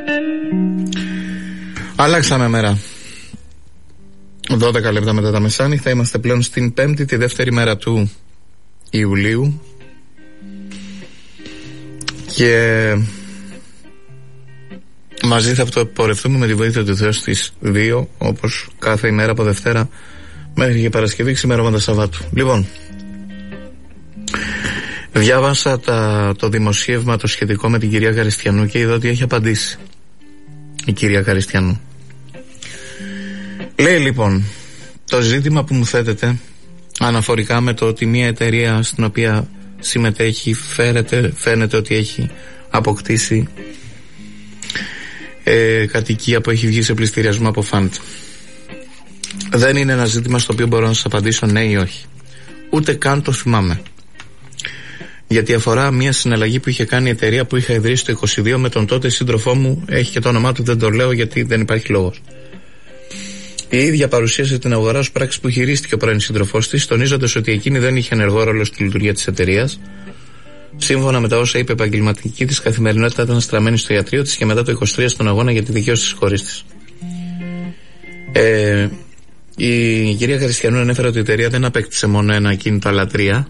Αλλάξαμε μέρα. 12 λεπτά μετά τα μεσάνυχτα. Είμαστε πλέον στην Πέμπτη, τη δεύτερη μέρα του Ιουλίου. Και μαζί θα πορευτούμε με τη βοήθεια του Θεού στις 2, όπως κάθε ημέρα από Δευτέρα μέχρι και Παρασκευή, ξημερώματα Σαββάτου. Λοιπόν, διάβασα το δημοσίευμα το σχετικό με την κυρία Καριστιανού και είδα ότι έχει απαντήσει η κυρία Καριστιανού. Λέει λοιπόν, το ζήτημα που μου θέτεται αναφορικά με το ότι μια εταιρεία στην οποία συμμετέχει φαίνεται ότι έχει αποκτήσει κατοικία που έχει βγει σε πληστηριασμό από φαντ. Δεν είναι ένα ζήτημα στο οποίο μπορώ να σας απαντήσω ναι ή όχι. Ούτε καν το θυμάμαι. Γιατί αφορά μια συναλλαγή που είχε κάνει η εταιρεία που είχα ιδρύσει το 22 με τον τότε σύντροφό μου. Έχει και το όνομά του, δεν το λέω γιατί δεν υπάρχει λόγος. Η ίδια παρουσίασε την αγορά ως πράξη που χειρίστηκε ο πρώην σύντροφός της, τονίζοντας ότι εκείνη δεν είχε ενεργό ρόλο στη λειτουργία της εταιρείας. Σύμφωνα με τα όσα είπε, η επαγγελματική της καθημερινότητα ήταν στραμμένη στο ιατρείο της και μετά το 23 στον αγώνα για τη δικαίωση της χώρης της. Η κυρία Καριστιανού ανέφερε ότι η εταιρεία δεν απέκτησε μόνο ένα ακίνητο, αλλά 3.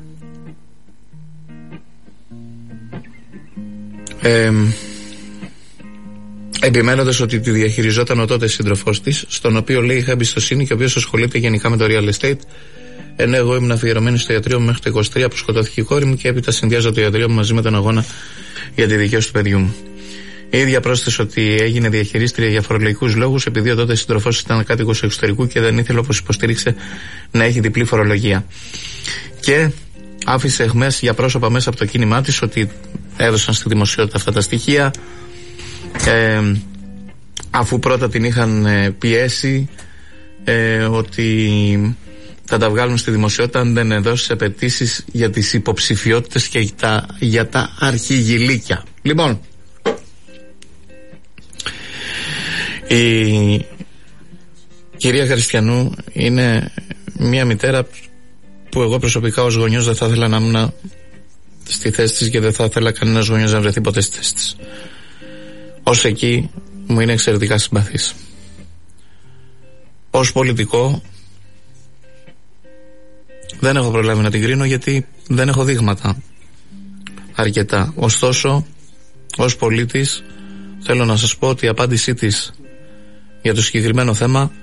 Επιμένοντας ότι τη διαχειριζόταν ο τότε σύντροφός της, στον οποίο λέει είχα εμπιστοσύνη και ο οποίος ασχολείται γενικά με το real estate, ενώ εγώ ήμουν αφιερωμένη στο ιατρείο μου μέχρι το 23 που σκοτώθηκε η κόρη μου και έπειτα συνδυάζω το ιατρείο μου μαζί με τον αγώνα για τη δικαίωση του παιδιού μου. Η ίδια πρόσθεσε ότι έγινε διαχειρίστρια για φορολογικούς λόγους, επειδή ο τότε σύντροφός ήταν κάτοικος εξωτερικού και δεν ήθελε, όπως υποστήριξε, να έχει διπλή φορολογία. Και άφησε αιχμές για πρόσωπα μέσα από το κίνημά της ότι έδωσαν στη δημοσιότητα αυτά τα στοιχεία, αφού πρώτα την είχαν πιέσει ότι θα τα βγάλουν στη δημοσιότητα αν δεν δώσει απαιτήσεις για τις υποψηφιότητες και για τα αρχηγηλίκια. Λοιπόν, η κυρία Καριστιανού είναι μια μητέρα που εγώ προσωπικά ως γονιός δεν θα ήθελα να ήμουν στη θέση της και δεν θα ήθελα κανένας γονιός να βρεθεί ποτέ στη θέση της. Ως εκεί μου είναι εξαιρετικά συμπαθής. Ως πολιτικό δεν έχω προλάβει να την κρίνω γιατί δεν έχω δείγματα αρκετά. Ωστόσο, ως πολίτης θέλω να σας πω ότι η απάντησή της για το συγκεκριμένο θέμα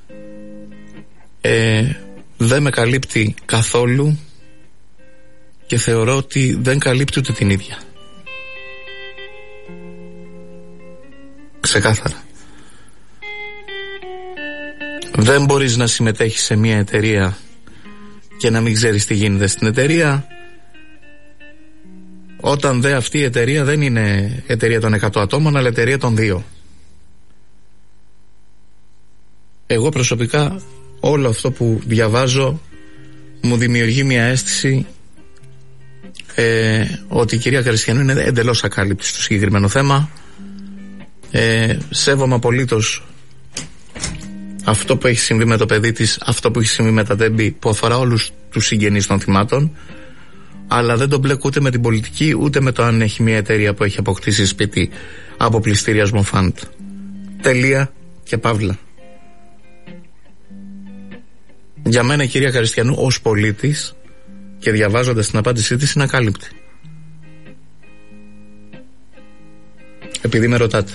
δεν με καλύπτει καθόλου και θεωρώ ότι δεν καλύπτει ούτε την ίδια. Ξεκάθαρα. Δεν μπορείς να συμμετέχεις σε μια εταιρεία και να μην ξέρεις τι γίνεται στην εταιρεία, όταν αυτή η εταιρεία δεν είναι εταιρεία των 100 ατόμων αλλά εταιρεία των 2. Εγώ προσωπικά όλο αυτό που διαβάζω μου δημιουργεί μια αίσθηση ότι η κυρία Καριστιανού είναι εντελώς ακάλυπτη στο συγκεκριμένο θέμα. Σέβομαι απολύτως αυτό που έχει συμβεί με το παιδί της, αυτό που έχει συμβεί με τα Τέμπη, που αφορά όλους τους συγγενείς των θυμάτων, αλλά δεν τον μπλέκω ούτε με την πολιτική ούτε με το αν έχει μια εταιρεία που έχει αποκτήσει σπίτι από πληστηριασμό φαντ. Τελεία και παύλα. Για μένα η κυρία Καριστιανού ως πολίτης και διαβάζοντας την απάντησή της είναι ακάλυπτη. Επειδή με ρωτάτε.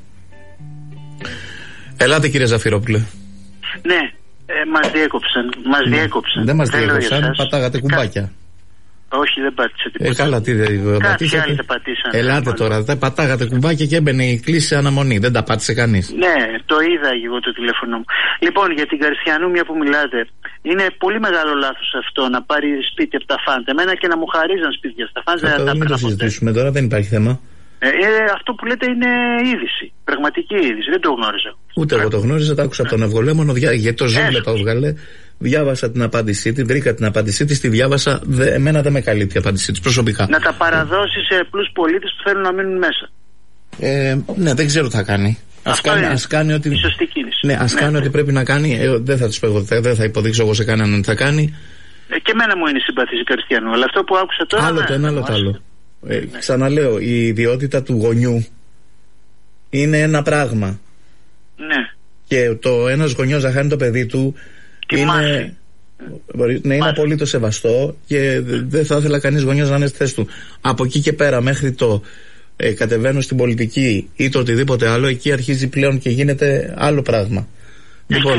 Ελάτε κύριε Ζαφυρόπουλε. Ναι, μας διέκοψαν. Δεν μας διέκοψαν, πατάγατε κουμπάκια. Όχι, δεν πάτησε τίποτα. Καλά, τι δεν Κάποιοι άλλοι δεν πατήσανε. Ελάτε τώρα, δεν πατάγατε κουμπάκια και έμπαινε η κλίση αναμονή. Δεν τα πάτησε κανείς. Ναι, το είδα εγώ το τηλέφωνο μου. Λοιπόν, για την Καριστιανού, μια που μιλάτε, είναι πολύ μεγάλο λάθος αυτό να πάρει σπίτι από τα φαντ. Εμένα και να μου χαρίζαν σπίτια στα φαντ. Δεν το συζητήσουμε τώρα, δεν υπάρχει θέμα. Αυτό που λέτε είναι είδηση. Πραγματική είδηση. Δεν το γνώριζα. Ούτε εγώ το γνώριζα, το άκουσα από τον Ευγολέμονο, γιατί το Ζήλε το έβγαλε. Διάβασα την απάντησή τη, βρήκα την απάντησή τη, τη διάβασα. Εμένα δεν με καλύπτει η απάντησή τη προσωπικά. Να τα παραδώσει σε απλούς πολίτες που θέλουν να μείνουν μέσα. Ναι, δεν ξέρω τι θα κάνει. Ας κάνει ότι. Σωστή κίνηση. Ναι, ας κάνει ό,τι πρέπει να κάνει. Δεν θα τους πω, δεν θα υποδείξω εγώ σε κανέναν τι θα κάνει. Και εμένα μου είναι συμπαθής η Καριστιανού, αλλά αυτό που άκουσα τώρα. Άλλο το ένα, άλλο το άλλο. Ξαναλέω, η ιδιότητα του γονιού είναι ένα πράγμα. Ναι. Και το ένας γονιός να χάνει το παιδί του μπορεί να είναι απολύτως σεβαστό και δεν θα ήθελα κανείς γονιός να είναι στη θέση του. Από εκεί και πέρα μέχρι το κατεβαίνω στην πολιτική ή το οτιδήποτε άλλο, εκεί αρχίζει πλέον και γίνεται άλλο πράγμα. Λοιπόν,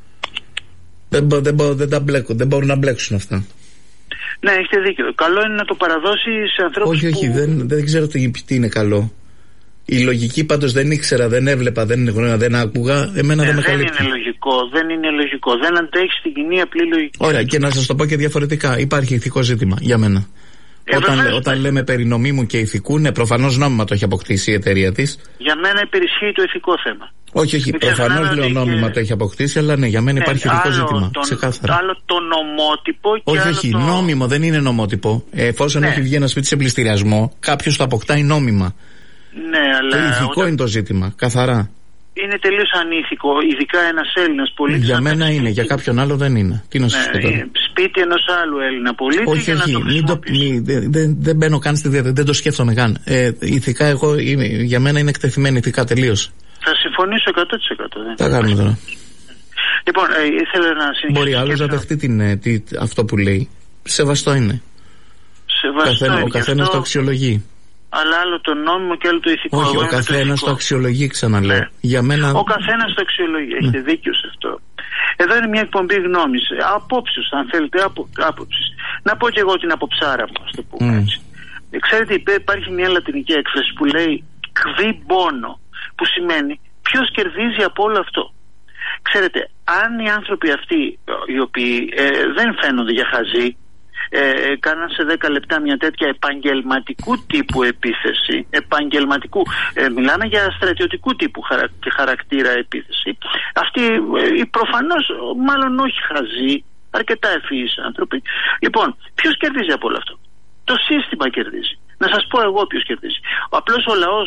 δεν μπορούν να μπλέξουν αυτά. Ναι, έχετε δίκιο. Καλό είναι να το παραδώσει σε ανθρώπους. Όχι, δεν ξέρω τι είναι καλό. Η λογική πάντως δεν ήξερα, δεν έβλεπα, δεν άκουγα. Εμένα δεν με καλύπτει. Δεν είναι λογικό. Δεν αντέχει στην κοινή απλή λογική. Ωραία, και να σας το πω και διαφορετικά. Υπάρχει ηθικό ζήτημα για μένα. Όταν λέμε περί νομίμου και ηθικού, ναι, προφανώς νόμιμα το έχει αποκτήσει η εταιρεία της. Για μένα υπερισχύει το ηθικό θέμα. Όχι, προφανώς λέω νόμιμα το έχει αποκτήσει, αλλά ναι, για μένα υπάρχει ηθικό ζήτημα. Ξεκάθαρα. Άλλο το νομότυπο και όχι, νόμιμο δεν είναι νομότυπο. Εφόσον έχει βγει ένα σπίτι σε πληστηριασμό, κάποιος το αποκτάει νόμιμα. Ναι, αλλά. Το ηθικό είναι το ζήτημα, καθαρά. Είναι τελείως ανήθικο, ειδικά ένας Έλληνας πολίτης. Για μένα είναι, για κάποιον άλλο δεν είναι. Τι να σας πω τώρα. Σπίτι ενός άλλου Έλληνα πολίτη. Όχι, δεν μπαίνω καν στη διαδικασία, δεν το σκέφτομαι καν. Ηθικά, για μένα είναι εκτεθειμένη ηθικά τελείως. Θα συμφωνήσω 100%. Τα κάνουμε τώρα. Λοιπόν, ήθελα να συνεχίσω. Μπορεί άλλος να δεχτεί αυτό που λέει. Σεβαστό είναι. Ο καθένας το αξιολογεί. Αλλά άλλο το νόμιμο και άλλο το ηθικό. Όχι, ο καθένας το αξιολογεί, ξαναλέω. Ναι. Για μένα... Ο καθένας το αξιολογεί, έχετε δίκιο σε αυτό. Εδώ είναι μια εκπομπή γνώμης, απόψεως, αν θέλετε, άποψης. Να πω και εγώ την αποψάρα μου, ας το πούμε έτσι. Ξέρετε, υπάρχει μια λατινική έκφραση που λέει «κβι bono», που σημαίνει ποιος κερδίζει από όλο αυτό. Ξέρετε, αν οι άνθρωποι αυτοί, οι οποίοι δεν φαίνονται για χαζοί, κάναν σε 10 λεπτά μια τέτοια επαγγελματικού τύπου επίθεση, μιλάμε για στρατιωτικού τύπου και χαρακτήρα επίθεση, αυτοί προφανώς μάλλον όχι χαζοί, αρκετά ευφυείς άνθρωποι. Λοιπόν, ποιος κερδίζει από όλο αυτό? Το σύστημα κερδίζει. Να σας πω εγώ ποιος κερδίζει. Απλώς ο λαός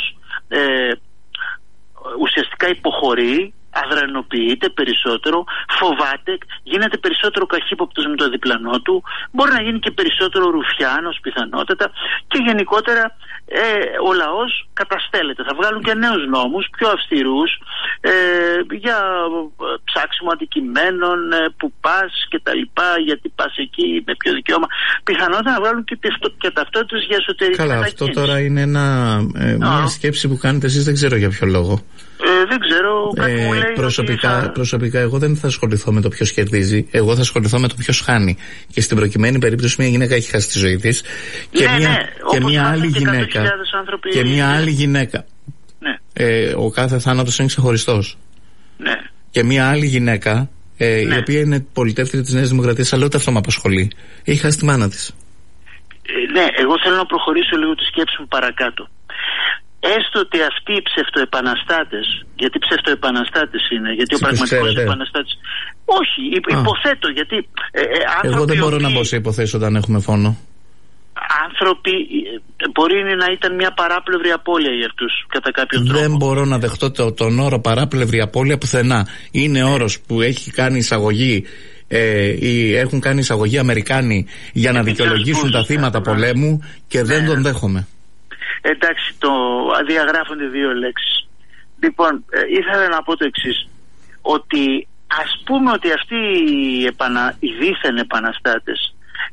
ουσιαστικά υποχωρεί, αδρανοποιείται περισσότερο, φοβάται, γίνεται περισσότερο καχύποπτος με το διπλανό του, μπορεί να γίνει και περισσότερο ρουφιάνος πιθανότατα και γενικότερα ο λαός καταστέλλεται. Θα βγάλουν και νέους νόμους, πιο αυστηρούς, για ψάξιμο αντικειμένων, που πας και τα λοιπά, γιατί πας εκεί, με ποιο δικαίωμα. Πιθανότατα να βγάλουν και ταυτότητες για εσωτερική μετακίνηση. Αυτό τώρα είναι μια σκέψη που κάνετε εσείς, δεν ξέρω για ποιο λόγο. Δεν ξέρω, κάτι μου λέει προσωπικά εγώ δεν θα ασχοληθώ με το ποιος κερδίζει. Εγώ θα ασχοληθώ με το ποιος χάνει. Και στην προκειμένη περίπτωση μια γυναίκα έχει χάσει τη ζωή της και μια άλλη γυναίκα. Και μια άλλη γυναίκα. Ναι. Ο κάθε θάνατος είναι ξεχωριστός. Ναι. Και μια άλλη γυναίκα, η οποία είναι πολιτεύτρια της Νέας Δημοκρατίας, αλλά ούτε αυτό με απασχολεί. Έχει χάσει τη μάνα της. Ναι, εγώ θέλω να προχωρήσω λίγο τη σκέψη μου παρακάτω. Έστω ότι αυτοί οι ψευτοεπαναστάτες, γιατί ψευτοεπαναστάτες είναι, γιατί ο πραγματικός επαναστάτης. Όχι, υποθέτω, γιατί. Εγώ δεν μπορώ να μπω σε υποθέσεις όταν έχουμε φόνο. Άνθρωποι, μπορεί να ήταν μια παράπλευρη απώλεια για αυτούς, κατά κάποιον τρόπο. Δεν μπορώ να δεχτώ τον όρο παράπλευρη απώλεια πουθενά. Είναι όρος που έχει κάνει εισαγωγή. Ή έχουν κάνει εισαγωγή Αμερικάνοι για να δικαιολογήσουν τα θύματα πολέμου και δεν τον δέχομαι. Εντάξει, διαγράφονται δύο λέξεις. Λοιπόν, ήθελα να πω το εξής, ότι ας πούμε ότι αυτοί οι δίθεν επαναστάτες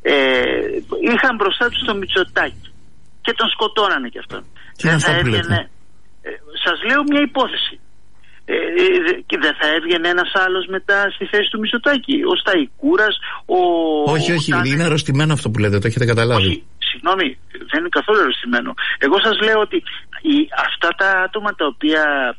είχαν μπροστά τους το Μητσοτάκη και τον σκοτώνανε κι αυτόν. Δεν θα έβγαινε, σας λέω μια υπόθεση, και δεν θα έβγαινε ένας άλλος μετά στη θέση του Μητσοτάκη, ο Σταϊκούρας, Όχι, είναι αρρωστημένο αυτό που λέτε, το έχετε καταλάβει. Όχι, συγγνώμη, δεν είναι καθόλου αρρωστημένο. Εγώ σας λέω ότι αυτά τα άτομα τα οποία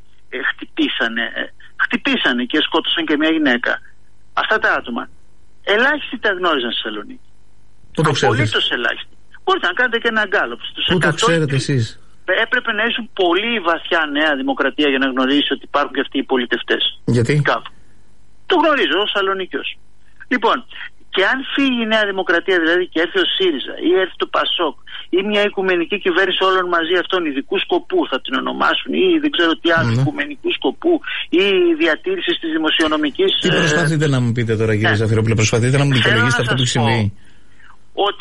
χτυπήσανε και σκότωσαν και μια γυναίκα, αυτά τα άτομα ελάχιστοι τα γνώριζαν στη Θεσσαλονίκη. Απολύτως ελάχιστοι. Μπορείτε να κάνετε και ένα γκάλωπ. Πού το ξέρετε εσείς? Έπρεπε να ήσουν πολύ βαθιά Νέα Δημοκρατία για να γνωρίσει ότι υπάρχουν και αυτοί οι πολιτευτές. Γιατί? Κάπου. Το γνωρίζω ως Σαλονικιός. Λοιπόν, και αν φύγει η Νέα Δημοκρατία, δηλαδή και έρθει ο ΣΥΡΙΖΑ ή έρθει το ΠΑΣΟΚ ή μια οικουμενική κυβέρνηση όλων μαζί αυτών, ειδικού σκοπού θα την ονομάσουν, ή δεν ξέρω τι άλλο, οικουμενικού σκοπού ή διατήρηση της δημοσιονομικής. Τι προσπαθείτε να μου πείτε τώρα, κύριε Ζαφυρόπουλε? Προσπαθείτε να μου δικαιολογήσετε αυτό που συμβεί? Ότι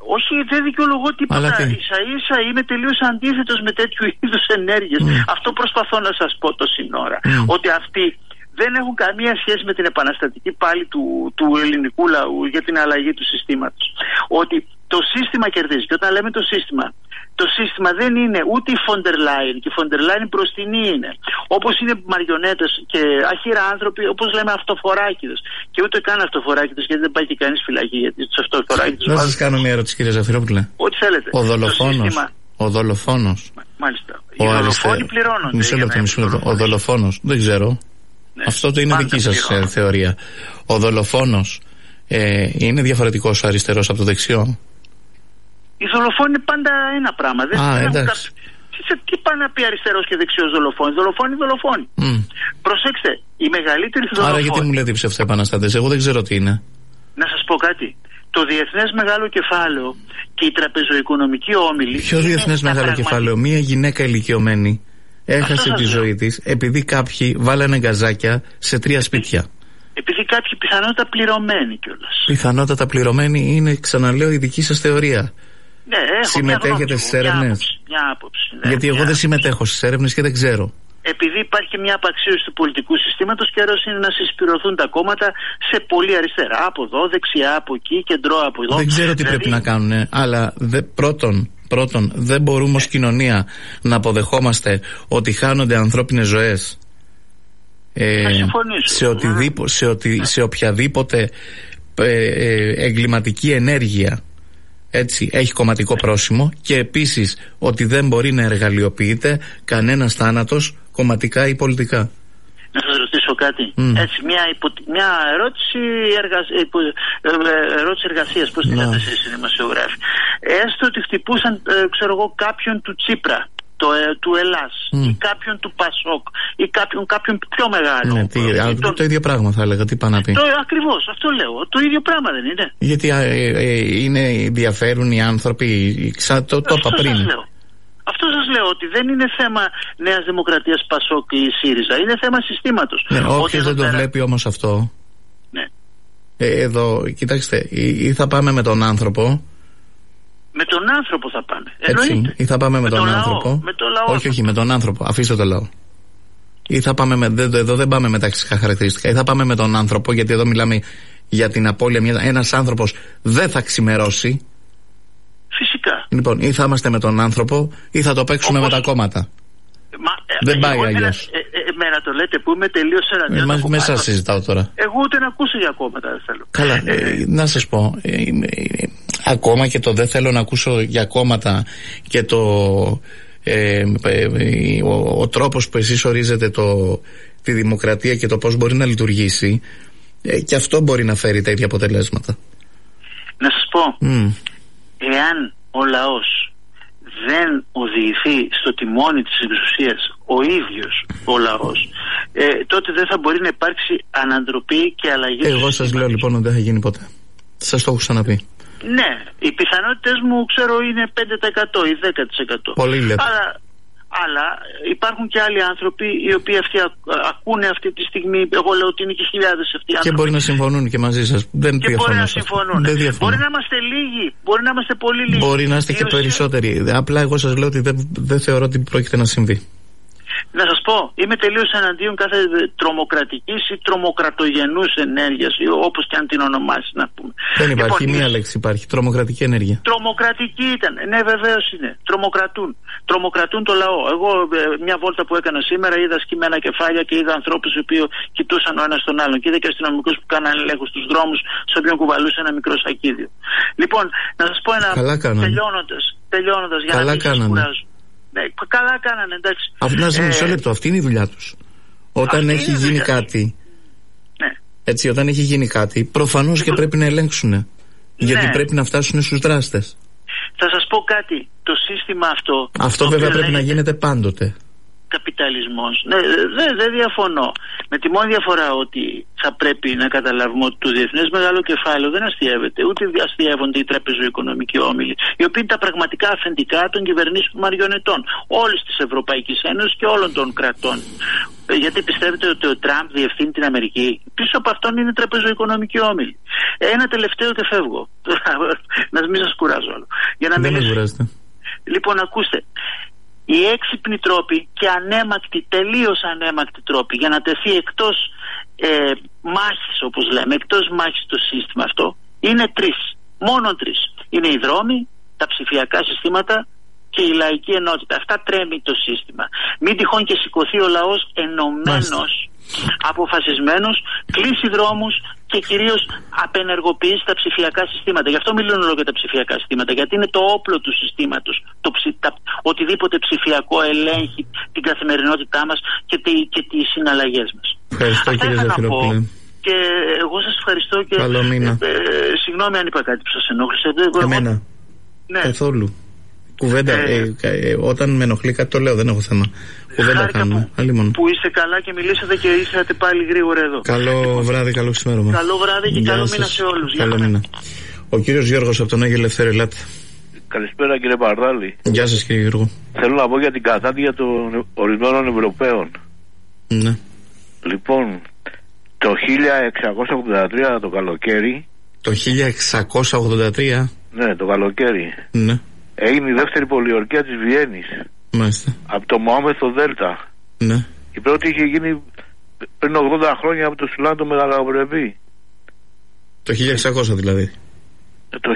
Όχι, δεν δικαιολογώ τίποτα. Ίσα-ίσα είμαι τελείως αντίθετος με τέτοιου είδους ενέργειες. Αυτό προσπαθώ να σας πω τόση ώρα. Ότι αυτοί δεν έχουν καμία σχέση με την επαναστατική πάλι του ελληνικού λαού για την αλλαγή του συστήματος. Ότι το σύστημα κερδίζει. Και όταν λέμε το σύστημα δεν είναι ούτε η Φόντερ Λάιεν, και η Φόντερ Λάιεν μπροστινή είναι. Όπως είναι μαριονέτες και αχύρα άνθρωποι, όπως λέμε αυτοφοράκηδες. Και ούτε καν αυτοφοράκηδες, γιατί δεν πάει και κανείς φυλακή για τους αυτοφοράκηδες. Να σας κάνω μια ερώτηση, κύριε Ζαφυρόπουλε. Ό,τι θέλετε. Ο δολοφόνος. Μάλιστα. Οι δολοφόνοι πληρώνονται. Μισό λεπτό. Ο δολοφόνος, δεν ξέρω. Ναι. Αυτό το είναι δική σας θεωρία. Ο δολοφόνος είναι διαφορετικός αριστερός από το δεξιό? Οι δολοφόνοι είναι πάντα ένα πράγμα. Εντάξει. Τι πάει να πει αριστερός και δεξιός δολοφόνοι? Δολοφόνοι. Προσέξτε, η μεγαλύτερη δολοφόνη. Άρα γιατί μου λέτε οι ψευτοεπαναστάτες? Εγώ δεν ξέρω τι είναι. Να σας πω κάτι. Το διεθνές μεγάλο κεφάλαιο και η τραπεζοοικονομική όμιλη. Ποιο διεθνές μεγάλο κεφάλαιο? Μία γυναίκα ηλικιωμένη έχασε τη ζωή της επειδή κάποιοι βάλανε γκαζάκια σε 3 σπίτια. Επειδή κάποιοι πιθανότατα πληρωμένοι κιόλας. Πιθανότατα πληρωμένοι είναι, ξαναλέω, η δική σας θεωρία. Ναι, συμμετέχετε στις έρευνες? Μια άποψη. Ναι, γιατί εγώ δεν συμμετέχω στις έρευνες και δεν ξέρω. Επειδή υπάρχει μια απαξίωση του πολιτικού συστήματος, καιρός είναι να συσπηρωθούν τα κόμματα σε πολύ αριστερά από εδώ, δεξιά από εκεί, κεντρό από εδώ. Δεν ξέρω τι πρέπει να κάνουν, αλλά πρώτον, δεν μπορούμε ως κοινωνία να αποδεχόμαστε ότι χάνονται ανθρώπινες ζωές σε οποιαδήποτε εγκληματική ενέργεια, έτσι, έχει κομματικό πρόσημο, και επίσης ότι δεν μπορεί να εργαλειοποιείται κανένας θάνατος κομματικά ή πολιτικά. Να σας ρωτήσω κάτι. Έτσι, μια ερώτηση εργασίας, πώς την λέτε εσείς οι δημοσιογράφοι. Έστω ότι χτυπούσαν, ξέρω εγώ, κάποιον του Τσίπρα, του Ελλάς, ή κάποιον του Πασόκ, ή κάποιον πιο μεγάλο. Το ίδιο πράγμα θα έλεγα. Τι πάει να πει? Ακριβώς, αυτό λέω. Το ίδιο πράγμα δεν είναι? Γιατί διαφέρουν οι άνθρωποι. Το είπα πριν. Αυτό σας λέω, ότι δεν είναι θέμα Νέας Δημοκρατίας, Πασόκ ή ΣΥΡΙΖΑ. Είναι θέμα συστήματος. Όποιος δεν το βλέπει όμως αυτό. Ναι. Εδώ, κοιτάξτε, ή θα πάμε με τον άνθρωπο. Με τον άνθρωπο θα πάμε. Έτσι, ή θα πάμε με τον άνθρωπο. Με το λαό. Όχι, με τον άνθρωπο. Αφήστε το λαό. Ή θα πάμε εδώ δεν πάμε με ταξικά χαρακτηριστικά. Ή θα πάμε με τον άνθρωπο, γιατί εδώ μιλάμε για την απώλεια. Ένας άνθρωπος δεν θα ξημερώσει. Φυσικά. Λοιπόν, ή θα είμαστε με τον άνθρωπο, ή θα το παίξουμε με τα κόμματα. Δεν πάει αλλιώς. Εμένα το λέτε που είμαι τελείως εναντίον. Με σας συζητάω τώρα. Εγώ ούτε να ακούσω για κόμματα δεν θέλω. Καλά, να σας πω. Ακόμα και το δεν θέλω να ακούσω για κόμματα και ο τρόπος που εσείς ορίζετε τη δημοκρατία και το πώς μπορεί να λειτουργήσει, και αυτό μπορεί να φέρει τέτοια αποτελέσματα. Να σας πω, εάν ο λαός δεν οδηγηθεί στο τιμόνι της εξουσίας ο ίδιος ο λαός, τότε δεν θα μπορεί να υπάρξει αναντροπή και αλλαγή. Εγώ σας λέω λοιπόν ότι δεν θα γίνει ποτέ. Σας το έχω ξαναπεί. Ναι, οι πιθανότητες μου ξέρω είναι 5% ή 10%. Πολύ λέτε. Αλλά υπάρχουν και άλλοι άνθρωποι οι οποίοι αυτοί ακούνε αυτή τη στιγμή. Εγώ λέω ότι είναι και χιλιάδες αυτοί οι άνθρωποι. Και μπορεί να συμφωνούν και μαζί σας. Και μπορεί να συμφωνούν. Μπορεί να είμαστε λίγοι, μπορεί να είμαστε πολύ λίγοι. Μπορεί να είστε και περισσότεροι. Απλά εγώ σας λέω ότι δεν θεωρώ ότι πρόκειται να συμβεί. Να σας πω, είμαι τελείως εναντίον κάθε τρομοκρατικής ή τρομοκρατογενούς ενέργειας, όπως και αν την ονομάσεις να πούμε. Δεν υπάρχει, μία λέξη υπάρχει, τρομοκρατική ενέργεια. Τρομοκρατική ήταν, ναι βεβαίως είναι, τρομοκρατούν το λαό. Εγώ μια βόλτα που έκανα σήμερα είδα σκυμμένα κεφάλια και είδα ανθρώπους οι οποίοι κοιτούσαν ο ένας τον άλλον και είδα και αστυνομικούς που κάναν ελέγχους στους δρόμους σε όποιον κουβαλούσε ένα μικρό σακίδιο. Λοιπόν, να σας πω ένα, τελειώνοντας για να μην σας κουράζω. Ναι, καλά κάνανε, εντάξει. Μισό λεπτό, αυτή είναι η δουλειά τους. Όταν έχει γίνει κάτι, έτσι, όταν έχει γίνει κάτι, προφανώς και πρέπει να ελέγξουν. Γιατί πρέπει να φτάσουν στους δράστες. Θα σας πω κάτι. Το σύστημα αυτό. Αυτό βέβαια πρέπει να γίνεται πάντοτε. Καπιταλισμός. Ναι, δεν διαφωνώ. Με τη μόνη διαφορά ότι θα πρέπει να καταλάβουμε ότι το διεθνές μεγάλο κεφάλαιο δεν αστιεύεται, ούτε αστιεύονται οι τραπεζοοικονομικοί όμιλοι, οι οποίοι είναι τα πραγματικά αφεντικά των κυβερνήσεων μαριονετών όλης της Ευρωπαϊκής Ένωσης και όλων των κρατών. Γιατί πιστεύετε ότι ο Τραμπ διευθύνει την Αμερική? Πίσω από αυτόν είναι τραπεζοοικονομικοί όμιλοι. Ένα τελευταίο και φεύγω. Να μην σας κουράζω άλλο. Για να δεν με κουράζετε. Λοιπόν, ακούστε. Οι έξυπνοι τρόποι και ανέμακτοι, τελείως ανέμακτοι τρόποι για να τεθεί εκτός μάχης, όπως λέμε, εκτός μάχης το σύστημα αυτό, είναι 3. Μόνο 3. Είναι οι δρόμοι, τα ψηφιακά συστήματα και η λαϊκή ενότητα. Αυτά τρέμει το σύστημα. Μην τυχόν και σηκωθεί ο λαός ενωμένος, αποφασισμένος, κλείσει δρόμους και κυρίως απενεργοποιήσει τα ψηφιακά συστήματα. Γι' αυτό μιλούν όλο για τα ψηφιακά συστήματα, γιατί είναι το όπλο του συστήματος. Οτιδήποτε ψηφιακό ελέγχει την καθημερινότητά μας και τις συναλλαγές μας. Ευχαριστώ, κύριε Ζαφυρόπουλε. Και εγώ σας ευχαριστώ και συγγνώμη αν είπα κάτι που σας ενόχλησε. Εμένα. Ναι. Καθόλου. Κουβέντα, όταν με ενοχλεί κάτι το λέω, δεν έχω θέμα. Κουβέντα κάνουμε. Που είστε καλά και μιλήσατε και ήρθατε πάλι γρήγορα εδώ. Καλό βράδυ, καλό ξημέρωμα. Καλό βράδυ και καλό μήνα σε όλους. Καλό μήνα. Ο κύριος Γιώργος από τον Άγιο Ελευθέρη, ελάτε. Καλησπέρα, κύριε Παρδάλη. Γεια σας, κύριε Γιώργο. Θέλω να πω για την κατάδια των ορισμένων Ευρωπαίων. Ναι. Λοιπόν, το 1683 το καλοκαίρι. Το 1683? Ναι, το καλοκαίρι. Ναι. Έγινε η δεύτερη πολιορκία της Βιέννης. Μάλιστα. Από το Μωάμεθο Δέλτα. Ναι. Η πρώτη είχε γίνει πριν 80 χρόνια από το Σουλάν το Μεγαλοπρεπή. Το 1600 δηλαδή. Το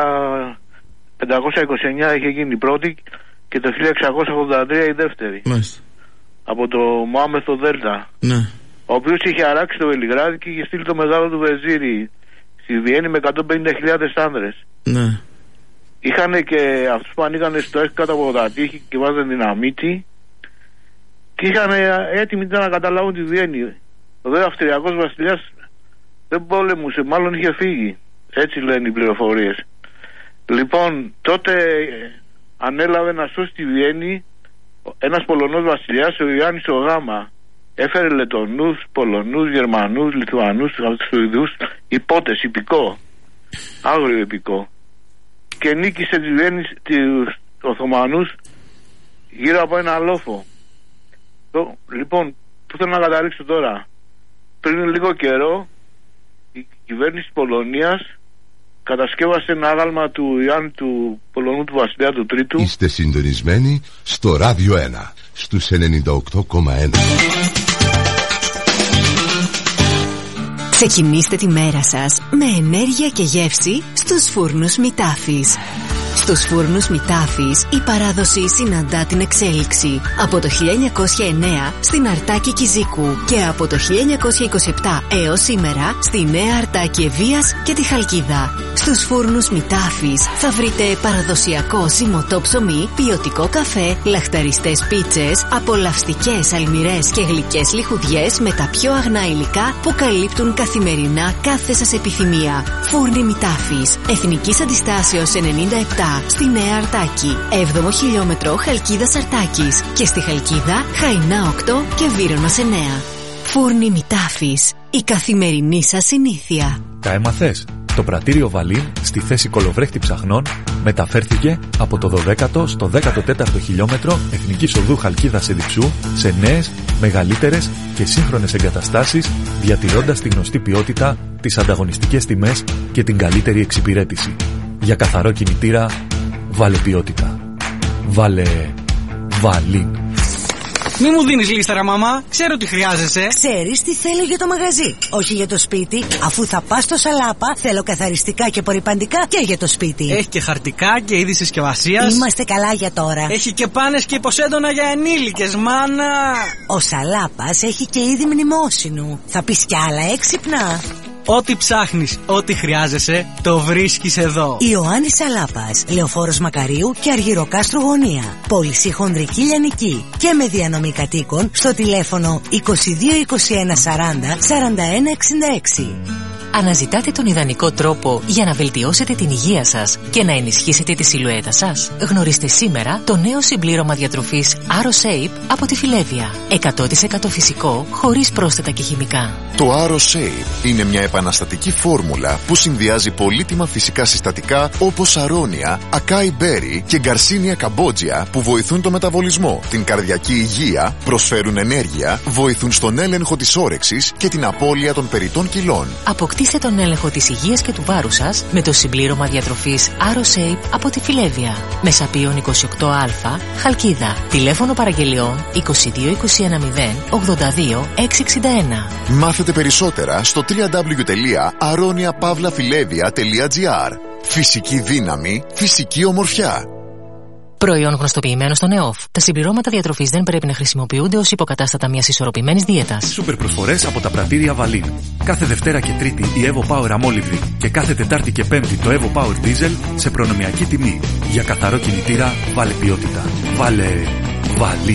1529 είχε γίνει η πρώτη και το 1683 η δεύτερη. Μάλιστα. Από το Μωάμεθο Δέλτα. Ναι. Ο οποίος είχε αράξει το Βελιγράδι και είχε στείλει το μεγάλο του βεζίρι στη Βιέννη με 150.000 άνδρες. Ναι. Είχαν και αυτούς που ανοίγανε στο έξω κάτω από τα τείχη και βάζανε δυναμίτη και είχαν έτοιμοι να καταλάβουν τη Βιέννη. Ο δε Αυστριακός βασιλιάς δεν πόλεμουσε, μάλλον είχε φύγει. Έτσι λένε οι πληροφορίες. Λοιπόν, τότε ανέλαβε να σώσει τη Βιέννη ένας Πολωνός βασιλιάς, ο Ιωάννης ο Γάμα. Έφερε Λετονούς, Πολωνούς, Γερμανούς, Λιθουανούς, Σουηδούς, υπότες, υπηκό, άγριο υπηκό. Και νίκησε τη Βιέννη, τους Οθωμανούς γύρω από ένα λόφο. Λοιπόν, που θέλω να καταλήξω τώρα. Πριν λίγο καιρό η κυβέρνηση της Πολωνίας κατασκεύασε ένα άγαλμα του Ιωάννη του Πολωνού του Βασιλιά του Τρίτου. Είστε συντονισμένοι στο Ράδιο 1 στους 98,1. Ξεκινήστε τη μέρα σας με ενέργεια και γεύση στους φούρνους Μητάφης. Στους φούρνους Μητάφης η παράδοση συναντά την εξέλιξη. Από το 1909 στην Αρτάκη Κιζίκου και από το 1927 έως σήμερα στη Νέα Αρτάκη Ευβοίας και τη Χαλκίδα. Στους φούρνους Μητάφης θα βρείτε παραδοσιακό ζυμωτό ψωμί, ποιοτικό καφέ, λαχταριστές πίτσες, απολαυστικές αλμυρές και γλυκές λιχουδιές με τα πιο αγνά υλικά που καλύπτουν καθημερινά κάθε σας επιθυμία. Φούρνοι Μητάφης, Εθνικής Αντιστάσεως 97 στη Νέα Αρτάκη, 7ο χιλιόμετρο Χαλκίδας Αρτάκης και στη Χαλκίδα Χαϊνά 8 και Βύρωνας 9. Φούρνοι Μητάφης, η καθημερινή σας συνήθεια. Τα έμαθες? Το πρατήριο Βαλίν στη θέση κολοβρέχτη ψαχνών μεταφέρθηκε από το 12ο στο 14ο χιλιόμετρο Εθνικής Οδού Χαλκίδας Εδιψού σε νέες, μεγαλύτερες και σύγχρονες εγκαταστάσεις, διατηρώντας τη γνωστή ποιότητα, τις ανταγωνιστικές τιμές και την καλύτερη εξυπηρέτηση. Για καθαρό κινητήρα, βάλε ποιότητα. Βάλε Βαλίν. Μη μου δίνεις λίσταρα, μαμά. Ξέρω τι χρειάζεσαι. Ξέρεις τι θέλω για το μαγαζί, όχι για το σπίτι. Αφού θα πας στο Σαλάπα, θέλω καθαριστικά και απορρυπαντικά και για το σπίτι. Έχει και χαρτικά και είδη συσκευασίας. Είμαστε καλά για τώρα. Έχει και πάνες και υποσέντονα για ενήλικες, μάνα. Ο Σαλάπας έχει και είδη μνημόσυνου. Θα πεις κι άλλα έξυπνα. Ό,τι ψάχνεις, ό,τι χρειάζεσαι, το βρίσκεις εδώ. Ιωάννης Σαλάπας, Λεωφόρος Μακαρίου και Αργυροκάστρου Γωνία. Πώληση χονδρική λιανική και με διανομή κατοίκων στο τηλέφωνο 22 21 40 41 66. Αναζητάτε τον ιδανικό τρόπο για να βελτιώσετε την υγεία σας και να ενισχύσετε τη σιλουέτα σας? Γνωρίστε σήμερα το νέο συμπλήρωμα διατροφής AroShape από τη Φιλέβια. 100% φυσικό, χωρίς πρόσθετα και χημικά. Το AroShape είναι μια επαναστατική φόρμουλα που συνδυάζει πολύτιμα φυσικά συστατικά όπως αρώνια, ακάι μπέρι και γκαρσίνια καμπότζια που βοηθούν το μεταβολισμό, την καρδιακή υγεία, προσφέρουν ενέργεια, βοηθούν στον έλεγχο της όρεξης και την απώλεια των περιττών κιλών. Αποκτήστε κρατήστε τον έλεγχο της υγείας και του βάρους σας με το συμπλήρωμα διατροφής AeroShape από τη Φιλέβια. Μεσαπίων 28α, Χαλκίδα. Τηλέφωνο παραγγελιών 22 210 82 661. Μάθετε περισσότερα στο www.aroniapavlafilevia.gr. Φυσική δύναμη, φυσική ομορφιά. Προϊόν γνωστοποιημένο στον ΕΟΦ. Τα συμπληρώματα διατροφής δεν πρέπει να χρησιμοποιούνται ως υποκατάστατα μιας ισορροπημένης δίαιτας. Σούπερ προσφορές από τα πρατήρια Βαλίν. Κάθε Δευτέρα και Τρίτη η Evo Power αμόλυβδη και κάθε Τετάρτη και Πέμπτη το Evo Power Diesel σε προνομιακή τιμή. Για καθαρό κινητήρα, βάλε ποιότητα. Βάλε Βαλίν.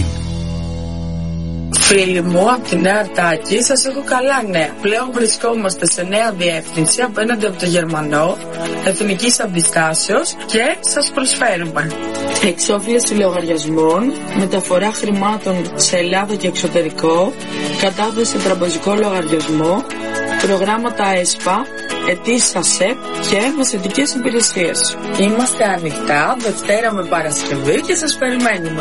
Φίλοι μου, από τη Νέα Αρτάκη σας έχω καλά νέα. Πλέον βρισκόμαστε σε νέα διεύθυνση απέναντι από το Γερμανό, εθνικής αντιστάσεως και σας προσφέρουμε εξόφληση λογαριασμών, μεταφορά χρημάτων σε Ελλάδα και εξωτερικό, κατάθεση σε τραμπεζικό λογαριασμό, προγράμματα ΕΣΠΑ, αιτήσεις ΑΣΕΠ και μεσαιτικές υπηρεσίες. Είμαστε ανοιχτά Δευτέρα με Παρασκευή και σας περιμένουμε.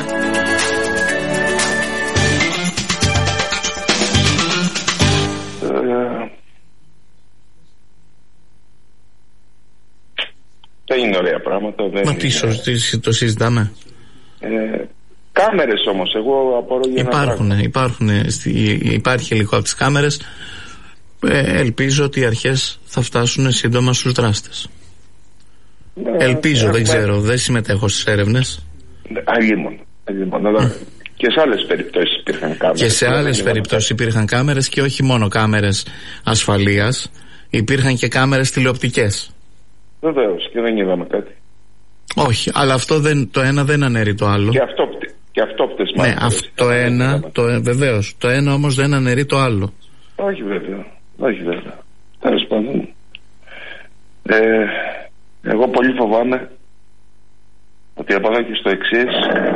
Δεν είναι ωραία πράγματα. Μα τι το συζητάμε. Κάμερες όμως, εγώ απορώ για υπάρχει υλικό από τις κάμερες. Ελπίζω ότι οι αρχές θα φτάσουν σύντομα στους δράστες. Ελπίζω, δεν ξέρω, δεν συμμετέχω στις έρευνες. Αλλήμον. Και σε άλλες περιπτώσεις υπήρχαν κάμερες. Και σε άλλες περιπτώσεις υπήρχαν κάμερες και όχι μόνο κάμερες ασφαλείας, υπήρχαν και κάμερες τηλεοπτικές. Βεβαίως, και δεν είδαμε κάτι. Όχι, αλλά αυτό το ένα δεν αναιρεί το άλλο. Και αυτόπτες μάλιστα. Ναι, βεβαίως. Το ένα όμως δεν αναιρεί το άλλο. Όχι βέβαια. Τέλος πάντων. Εγώ πολύ φοβάμαι ότι από εδώ και στο εξής,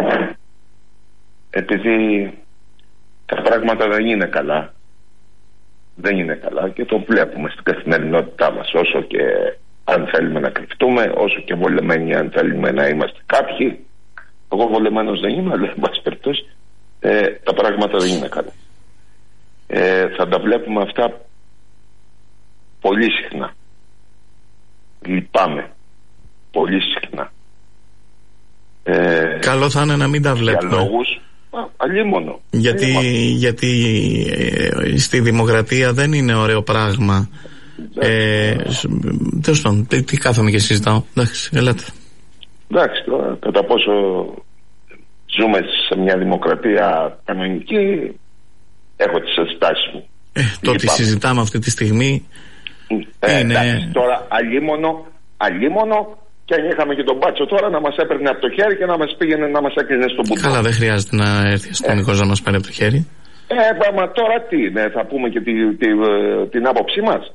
επειδή τα πράγματα δεν είναι καλά και το βλέπουμε στην καθημερινότητά μας, όσο και αν θέλουμε να κρυφτούμε, όσο και βολεμένοι αν θέλουμε να είμαστε κάποιοι. Εγώ βολεμένος δεν είμαι, αλλά εν πάση περιπτώσει τα πράγματα δεν είναι καλά. Θα τα βλέπουμε αυτά πολύ συχνά. Λυπάμαι πολύ συχνά. Καλό θα είναι να μην τα βλέπουμε. Για λόγους αλλήμωνο. Γιατί στη δημοκρατία δεν είναι ωραίο πράγμα. Τέλος πάντων, τι κάθομαι και συζητάω. Εντάξει, ελάτε. Εντάξει, τώρα κατά πόσο ζούμε σε μια δημοκρατία κανονική, έχω τις ενστάσεις μου. Το ότι συζητάμε αυτή τη στιγμή είναι... Εντάξει, τώρα αλλήμωνο, και αν είχαμε και τον Μπάτσο τώρα να μας έπαιρνε από το χέρι και να μας πήγαινε να μας έκρινε στον μπουντό. Καλά, δεν χρειάζεται να έρθει αστυνομικός να μας πάρει από το χέρι. Μα τώρα τι είναι, θα πούμε και την άποψή μας.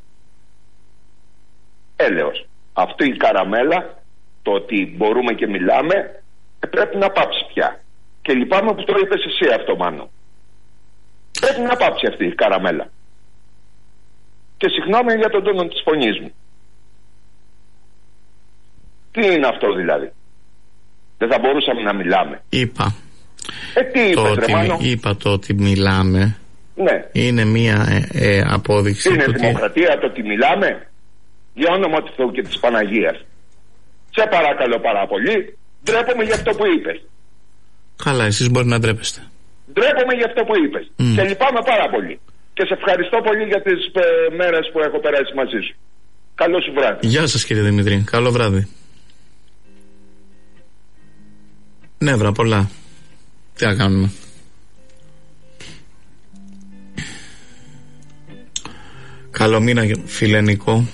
Έλεος. Αυτή η καραμέλα, το ότι μπορούμε και μιλάμε, πρέπει να πάψει πια. Και λυπάμαι που το είπες εσύ αυτό, Μάνο. Πρέπει να πάψει αυτή η καραμέλα. Και συγγνώμη για τον τόνο της φωνής μου. Τι είναι αυτό δηλαδή? Δεν θα μπορούσαμε να μιλάμε? Είπα. Τι είπες ρε Μάνο? Είπα το ότι μιλάμε. Ναι. Είναι μία απόδειξη. Είναι δημοκρατία το ότι μιλάμε? Για όνομα του Θεού και της Παναγίας. Σε παρακαλώ πάρα πολύ, ντρέπομαι για αυτό που είπες. Καλά, εσείς μπορεί να ντρέπεστε. Ντρέπομαι για αυτό που είπες. Και λυπάμαι πάρα πολύ. Και σε ευχαριστώ πολύ για τις μέρες που έχω περάσει μαζί σου. Καλό σου βράδυ. Γεια σας κύριε Δημητρή, καλό βράδυ. Νεύρα πολλά. Τι να κάνουμε. Καλό μήνα φίλε Νικό.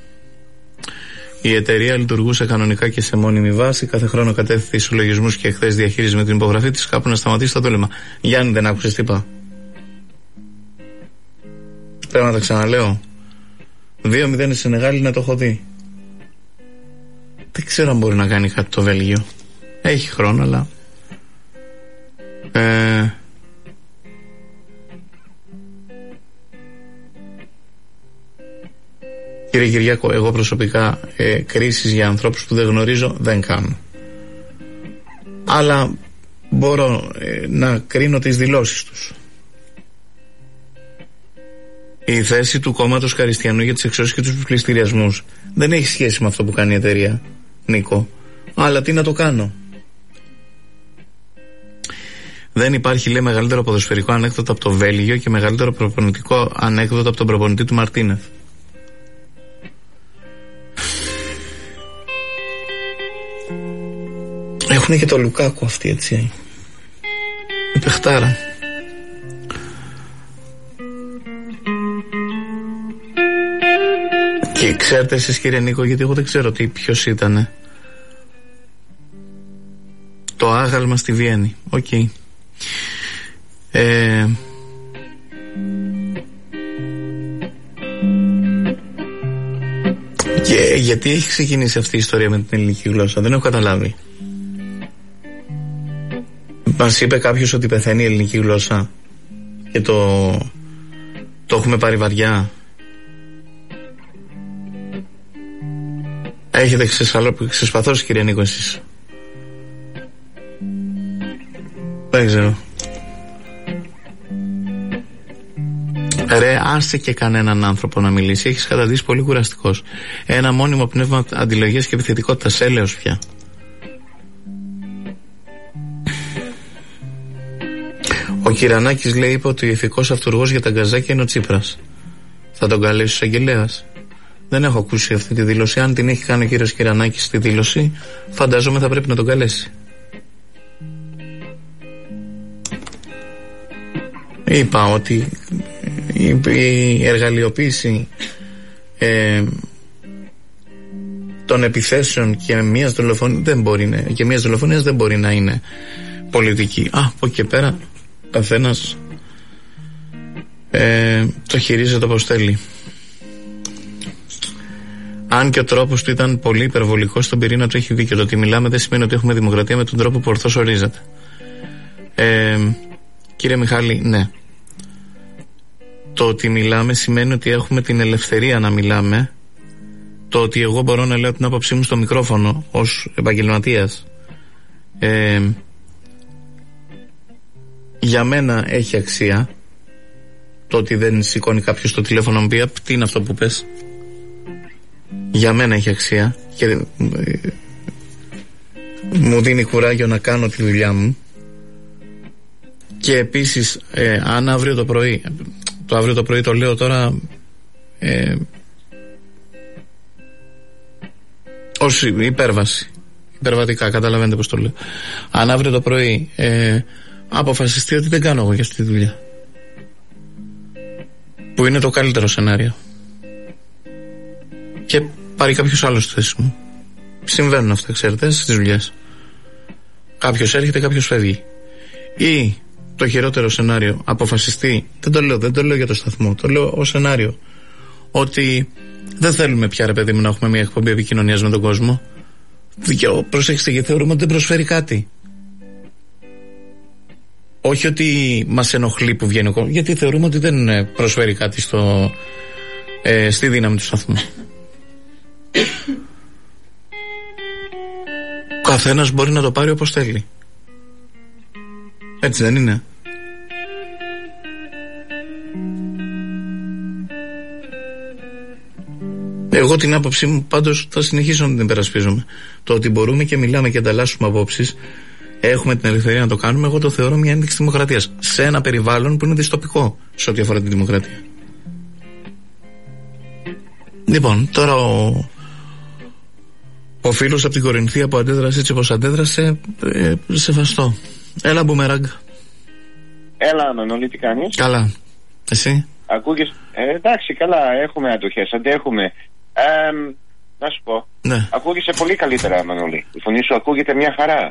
Η εταιρεία λειτουργούσε κανονικά και σε μόνιμη βάση. Κάθε χρόνο κατέθετε ισολογισμούς και εκθέσεις διαχείρισης με την υπογραφή της. Κάπου να σταματήσει το δούλευμα. Γιάννη, δεν άκουσες τι είπα? Πρέπει να τα ξαναλέω. 2-0 στη Σενεγάλη, να το έχω δει. Δεν ξέρω αν μπορεί να κάνει κάτι το Βέλγιο. Έχει χρόνο, αλλά κύριε Κυριάκο, εγώ προσωπικά κρίσεις για ανθρώπους που δεν γνωρίζω δεν κάνω. Αλλά μπορώ να κρίνω τις δηλώσεις τους. Η θέση του κόμματος Χαριστιανού για τις εξώσεις και τους πληστηριασμούς δεν έχει σχέση με αυτό που κάνει η εταιρεία, Νίκο. Αλλά τι να το κάνω. Δεν υπάρχει, λέει, μεγαλύτερο ποδοσφαιρικό ανέκδοτο από το Βέλγιο και μεγαλύτερο προπονητικό ανέκδοτο από τον προπονητή του Μαρτίνεθ. Έχουν και το Λουκάκου αυτοί, έτσι. Η παιχτάρα. Και ξέρετε εσείς, κύριε Νίκο, γιατί εγώ δεν ξέρω ποιος ήτανε. Το άγαλμα στη Βιέννη. Οκ. Και γιατί έχει ξεκινήσει αυτή η ιστορία με την ελληνική γλώσσα, δεν έχω καταλάβει. Μας είπε κάποιος ότι πεθαίνει η ελληνική γλώσσα και το έχουμε πάρει βαριά. Έχετε ξεσπαθώσει, κύριε Νίκο, εσείς? Δεν ξέρω. Ρε, άσε και κανέναν άνθρωπο να μιλήσει. Έχεις καταδείξει πολύ κουραστικός. Ένα μόνιμο πνεύμα αντιλογίας και επιθετικότητας, έλεος πια. Ο Κυρανάκης, λέει, είπε ότι ο ηθικός αυτούργος για τα γκαζάκια είναι ο Τσίπρας. Θα τον καλέσει ο εισαγγελέας? Δεν έχω ακούσει αυτή τη δήλωση. Αν την έχει κάνει ο κύριος Κυρανάκης στη δήλωση, φαντάζομαι θα πρέπει να τον καλέσει. Είπα ότι η εργαλειοποίηση των επιθέσεων και μιας δολοφονίας δεν μπορεί να είναι πολιτική. Από εκεί και πέρα καθένας το χειρίζεται όπως θέλει. Αν και ο τρόπος του ήταν πολύ υπερβολικός, στον πυρήνα του έχει δίκιο. Το ότι μιλάμε δεν σημαίνει ότι έχουμε δημοκρατία με τον τρόπο που ορθώς ορίζεται. Κύριε Μιχάλη, ναι. Το ότι μιλάμε σημαίνει ότι έχουμε την ελευθερία να μιλάμε. Το ότι εγώ μπορώ να λέω την άποψή μου στο μικρόφωνο ως επαγγελματίας, για μένα έχει αξία. Το ότι δεν σηκώνει κάποιος το τηλέφωνο μου πει τι είναι αυτό που πες, για μένα έχει αξία και μου δίνει κουράγιο να κάνω τη δουλειά μου. Και επίσης αν αύριο το πρωί, το λέω τώρα ως υπερβατικά, καταλαβαίνετε πως το λέω. Αν αύριο το πρωί αποφασιστεί ότι δεν κάνω εγώ για αυτή τη δουλειά, που είναι το καλύτερο σενάριο, και πάρει κάποιος άλλος στη θέση μου, συμβαίνουν αυτά, ξέρετε, στις δουλειές. Κάποιος έρχεται, κάποιος φεύγει. Ή το χειρότερο σενάριο, αποφασιστεί, δεν το λέω για το σταθμό, το λέω ως σενάριο, ότι δεν θέλουμε πια, ρε παιδί μου, να έχουμε μια εκπομπή επικοινωνίας με τον κόσμο. Προσέξτε, γιατί θεωρούμε ότι δεν προσφέρει κάτι. Όχι ότι μας ενοχλεί που βγαίνει ο κόσμος, γιατί θεωρούμε ότι δεν προσφέρει κάτι στη δύναμη του σταθμού. Ο καθένας μπορεί να το πάρει όπως θέλει. Έτσι δεν είναι? Εγώ την άποψή μου πάντως θα συνεχίσω να την υπερασπίζομαι. Το ότι μπορούμε και μιλάμε και ανταλλάσσουμε απόψεις, έχουμε την ελευθερία να το κάνουμε, εγώ το θεωρώ μια ένδειξη δημοκρατίας. Σε ένα περιβάλλον που είναι δυστοπικό σε ό,τι αφορά τη δημοκρατία. Λοιπόν, τώρα ο φίλος από την Κορινθία που αντέδρασε έτσι όπως αντέδρασε, σεβαστό. Έλα, Μπούμεραγκ. Έλα, Μανώλη, τι κάνεις? Καλά. Εσύ? Ακούγες? Εντάξει, καλά, έχουμε αντοχές, αντέχουμε. Να σου πω. Ναι. Ακούγεσαι πολύ καλύτερα, Μανώλη. Η φωνή σου ακούγεται μια χαρά.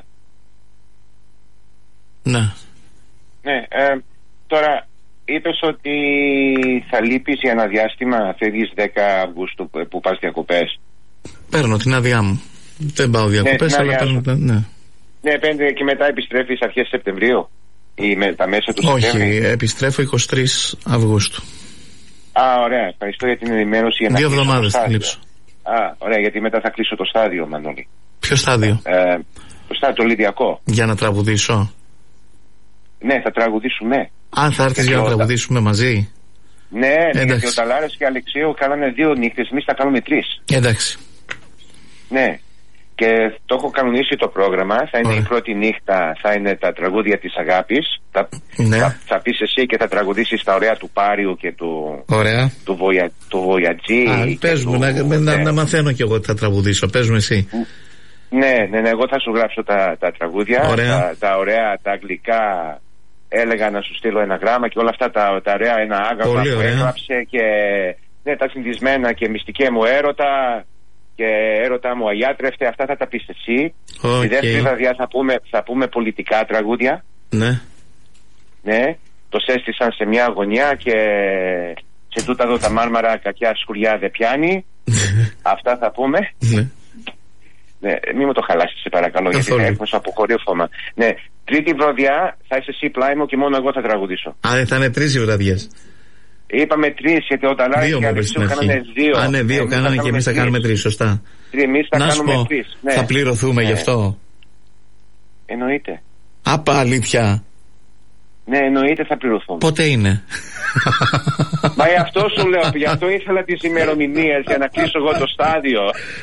Ναι. Ναι, τώρα είπες ότι θα λείπεις για ένα διάστημα, φεύγεις 10 Αυγούστου που πας διακοπές. Παίρνω την άδειά μου. Δεν πάω διακοπές, αλλά παίρνω. Ναι. Ναι, 5 και μετά επιστρέφεις αρχές Σεπτεμβρίου ή με τα μέσα του Σεπτέμβρη? Όχι, επιστρέφω 23 Αυγούστου. Ωραία, ευχαριστώ για την ενημέρωση. 2 εβδομάδες θα κλείσω. Ωραία, γιατί μετά θα κλείσω το στάδιο, Μανώλη. Ποιο στάδιο? Το στάδιο, το Λυδιακό. Για να τραγουδήσω? Ναι, θα τραγουδήσουμε. Αν θα έρθεις για να τραγουδήσουμε μαζί? Ναι, γιατί ο Ταλάρας και ο Αλεξίου κάνανε 2 νύχτες, εμείς θα κάνουμε 3. Εντάξει. Ναι. Και το έχω κανονίσει το πρόγραμμα. Θα είναι η πρώτη νύχτα, θα είναι τα τραγούδια της αγάπης. Θα πεις εσύ και θα τραγουδήσεις τα ωραία του Πάριου και του Βοιατζή. Πες μου, να μαθαίνω κι εγώ τι θα τραγουδήσω. Πες μου εσύ. Ναι, εγώ θα σου γράψω τα τραγούδια. Τα ωραία, τα αγγλικά. Έλεγα να σου στείλω ένα γράμμα και όλα αυτά τα ωραία, ένα άγγαγμα που έγραψε και τα συνδυσμένα και μυστικέ μου έρωτα. Και έρωτα μου αγιάτρευτε, αυτά θα τα πεις εσύ. Τη δεύτερη βραδιά θα πούμε πολιτικά τραγούδια. Ναι. Το έστησαν σε μια γωνιά και σε τούτα εδώ τα μάρμαρα κακιά σκουριά δεν πιάνει. Αυτά θα πούμε. Μην μου το χαλάσεις σε παρακαλώ, γιατί θα έχουμε σου αποχωρεί φώμα. Τρίτη βραδιά θα είσαι εσύ πλάι μου και μόνο εγώ θα τραγουδήσω. Θα είναι 3 οι βραδιές. Είπαμε 3 γιατί ο Ταλάρης και ο Αλεξίου κάνανε 2. Ναι, 2 κάνανε και εμείς θα κάνουμε 3, σωστά. Εμείς θα κάνουμε 3. Θα πληρωθούμε γι' αυτό. Εννοείται. Αλήθεια. Ναι, εννοείται θα πληρωθούμε. Πότε είναι? Μα αυτό σου λέω, γι' αυτό ήθελα τις ημερομηνίες για να κλείσω εγώ το στάδιο.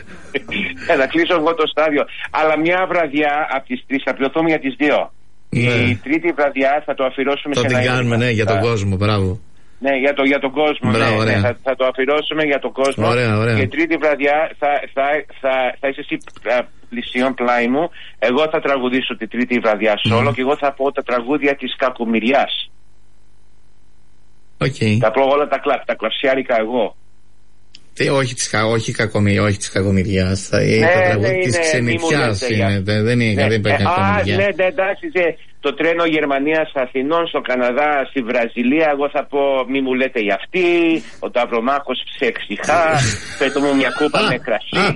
Αλλά μια βραδιά από τις 3 θα πληρωθούμε για τις 2. Η τρίτη βραδιά θα το αφιερώσουμε σε ένα. Το την κάνουμε, για τον κόσμο, μπράβο. Ναι, για τον κόσμο. Μπράβο, θα το αφιερώσουμε για τον κόσμο. Ωραία. Και τρίτη βραδιά θα είσαι εσύ πλησίον πλάι μου. Εγώ θα τραγουδήσω τη τρίτη βραδιά σόλο και εγώ θα πω τα τραγούδια της κακομοιριάς. Θα πω όλα τα κλαψιάρικα εγώ. Όχι της κακομοιριάς. Τα τραγούδια της ξενιτιάς είναι. Δεν υπάρχει κακομοιριά. Ναι, εντάξει. Το τρένο Γερμανίας Αθηνών, στο Καναδά, στη Βραζιλία. Εγώ θα πω μη μου λέτε για αυτή. Ο Ταυρομάχος ψεξιχά. Πέτω μου μια κούπα με κρασί.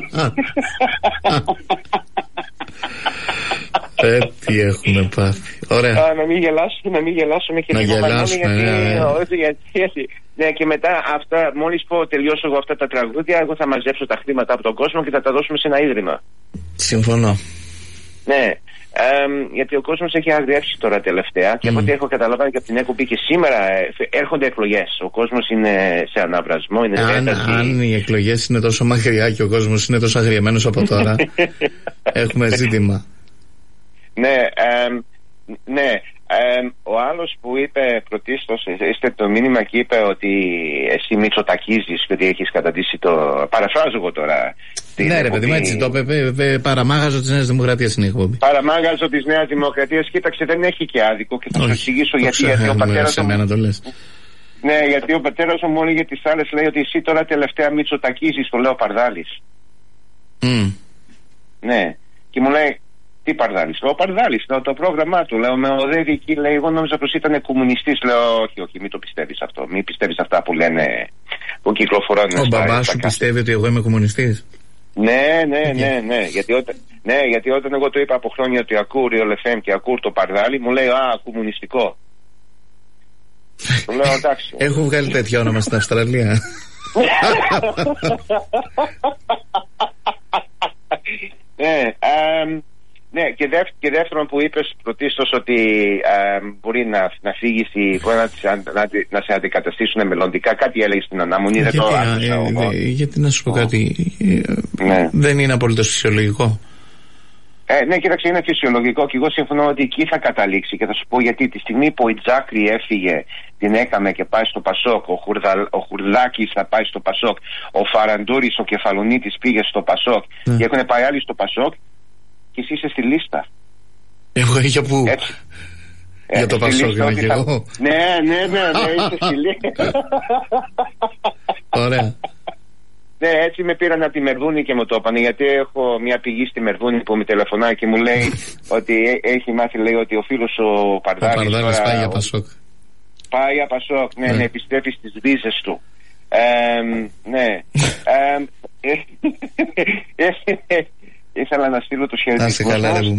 Τι έχουμε πάθει. Ωραία. Να μην γελάσουμε και να γελάσουμε. Ναι, και μετά αυτά, μόλις τελειώσω εγώ αυτά τα τραγούδια, εγώ θα μαζέψω τα χρήματα από τον κόσμο και θα τα δώσουμε σε ένα ίδρυμα. Συμφωνώ. Ναι. Γιατί ο κόσμος έχει αγριέψει τώρα τελευταία και από ό,τι έχω καταλάβει και από την εκπομπή και σήμερα έρχονται εκλογές. Ο κόσμος είναι σε αναβρασμό, είναι σε ένταση. Αν οι εκλογές είναι τόσο μακριά και ο κόσμος είναι τόσο αγριεμένος από τώρα, έχουμε ζήτημα. Ναι. Ο άλλος που είπε πρωτίστως, είστε το μήνυμα και είπε ότι εσύ μητσοτακίζεις και ότι έχεις καταντήσει το. Παραφράζω εγώ τώρα. Ναι, ρε παιδί μου, έτσι το είπε. Παραμάγαζο της Νέας Δημοκρατίας είναι η εκπομπή. Παραμάγαζο της Νέας Δημοκρατίας, κοίταξε, δεν έχει και άδικο και θα σου εξηγήσω γιατί ο πατέρας μου. Ναι, γιατί ο πατέρας μου όλοι για τις άλλες λέει ότι εσύ τώρα τελευταία μητσοτακίζεις, το λέω Παρδάλης. Ναι, και μου λέει. Τι Παρδάλης? Ο Παρδάλης, το πρόγραμμά του. Λέω, με οδεύει εκεί, λέει, εγώ νόμιζα πως ήταν κομμουνιστής. Λέω, όχι, μην το πιστεύεις αυτό. Μην πιστεύεις αυτά που λένε, που κυκλοφοράνε. Ο μπαμπάς σου πιστεύει ότι εγώ είμαι κομμουνιστής? Ναι. Γιατί όταν εγώ το είπα από χρόνια ότι ακούω Real FM και ακούω το Παρδάλη, μου λέει, κομμουνιστικό. Του λέω, εντάξει. Έχω βγάλει τέτοιο όνομα στην Αυστραλία. Ναι, και δεύτερον που είπες πρωτίστως ότι μπορεί να φύγεις ή να σε αντικαταστήσουν μελλοντικά. Κάτι έλεγε στην αναμονή, δεν το άκουσα. Γιατί να σου πω κάτι, δεν είναι απολύτως φυσιολογικό. Ναι, κοίταξε, είναι φυσιολογικό και εγώ συμφωνώ ότι εκεί θα καταλήξει και θα σου πω γιατί. Τη στιγμή που η Τζάκρη έφυγε, την έκαμε και πάει στο Πασόκ, ο Χουρλάκης θα πάει στο Πασόκ, ο Φαραντούρης, ο Κεφαλονίτης πήγε στο Πασόκ και έχουν πάει άλλοι στο Πασόκ. Και εσύ είσαι στη λίστα. Εγώ για πού? Για το Πασόκ είμαι και εγώ. Ναι, είσαι στη λίστα. Ωραία. Ναι, έτσι με πήραν από τη Μερδούνη και μου το είπαν. Γιατί έχω μια πηγή στη Μερδούνη που με τηλεφωνάει και μου λέει ότι έχει μάθει, λέει, ότι ο φίλος ο Παρδάλης πάει για Πασόκ. Πάει για Πασόκ, ναι, επιστρέφει στις βίζες του. Ναι. Ήθελα να στείλω τους χαιρετισμούς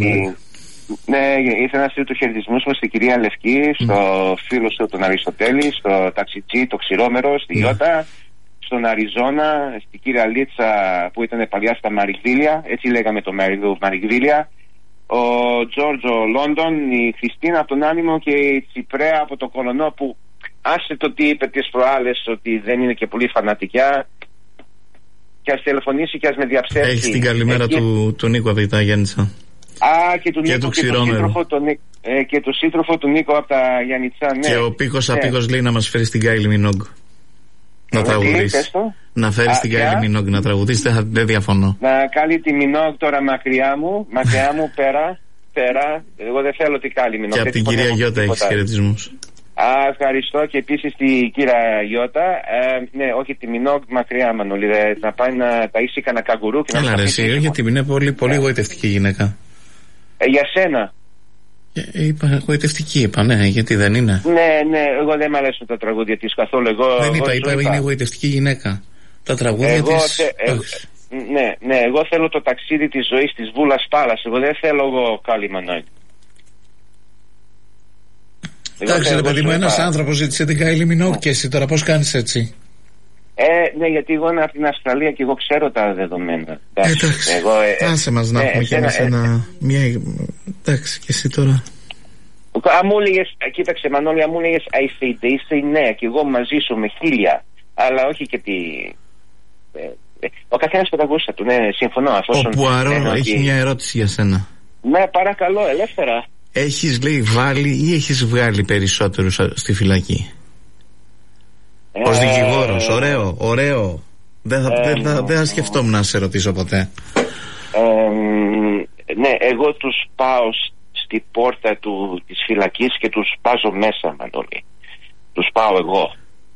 ήθελα να στείλω τους χαιρετισμούς μου στην κυρία Λευκή, στο φίλο σου τον Αριστοτέλη, στο ταξιτζή, το Ξηρόμερο, στη Ιώτα, στον Αριζόνα, στην κυρία Λίτσα που ήταν παλιά στα Μαριγδίλια, έτσι λέγαμε το Μαριγδίλια, ο Τζόρτζο Λόντον, η Χριστίνα από τον Άνιμο και η Τσιπρέα από το Κολονό που άσε το τι είπε τις προάλλες, ότι δεν είναι και πολύ φανατικιά. Και ας τηλεφωνήσει και ας με διαψεύσει. Έχεις την καλημέρα του Νίκο από τα Γιάννητσα. Και του Νίκο και του σύντροφο του Νίκο από τα Γιάννητσα. Ναι. Και ο Πίκος Απίκος λέει να μας φέρεις την Κάιλι Μινόγκ να τραγουδήσεις. Να φέρεις την Κάιλι Μινόγκ να τραγουδήσεις, δεν διαφωνώ. Να κάνει τη Μινόγκ τώρα μακριά μου πέρα. Εγώ δεν θέλω την Κάιλι Μινόγκ. Και από την κυρία Γιώτα έχεις χαιρετισμούς. Ευχαριστώ και επίσης την κυρία Γιώτα. Ναι, όχι τη Μινόγκ μακριά, Μανώλη. Να πάει να ταΐσει κανένα καγκουρού και να εσύ, γιατί είναι πολύ εγωιτευτική γυναίκα. Για σένα. Είπα εγωιτευτική, είπα, ναι, γιατί δεν είναι. Ναι, εγώ δεν μ' αρέσουν τα τραγούδια της καθόλου. Δεν είπα, είναι εγωιτευτική γυναίκα. Τα τραγούδια της. Ναι, εγώ θέλω το ταξίδι της ζωής της Βούλας Πάλας. Εγώ δεν θέλω Κάλλη Μανώλη. Εντάξει, ρε παιδί μου, ένας άνθρωπος ζήτησε την Κάιλι Μινόγκ και εσύ τώρα πώς κάνεις έτσι? Ναι, γιατί εγώ είμαι από την Αυστραλία και εγώ ξέρω τα δεδομένα. Εντάξει, άσε μας να πούμε και εμείς εντάξει, και εσύ τώρα. Αν μου έλεγες, κοίταξε Μανώλη, αν μου έλεγες I ναι, και εγώ μαζί σου με 1000, αλλά όχι και τη... Ο καθένας πεταγούσα του, ναι, συμφωνώ. Ο Πουαρό έχει μια ερώτηση για σένα. Ναι, παρακαλώ, ελεύθερα. Έχεις, λέει, βάλει ή έχεις βγάλει περισσότερους στη φυλακή? Ως δικηγόρος, ωραίο. Δεν θα σκεφτόμουν να σε ρωτήσω ποτέ. Ναι, εγώ τους πάω στη πόρτα της φυλακής και τους πάζω μέσα, Μανώλη. Τους πάω εγώ.